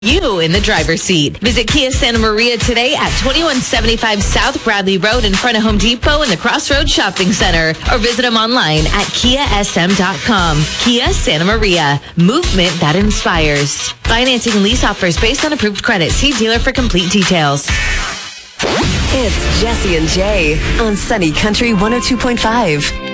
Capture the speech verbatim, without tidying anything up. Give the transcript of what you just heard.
You in the driver's seat. Visit Kia Santa Maria today at twenty-one seventy-five South Bradley Road in front of Home Depot in the Crossroads Shopping Center, or visit them online at kia s m dot com. Kia Santa Maria, movement that inspires. Financing and lease offers based on approved credit. See dealer for complete details. It's Jesse and Jay on Sunny Country one oh two point five.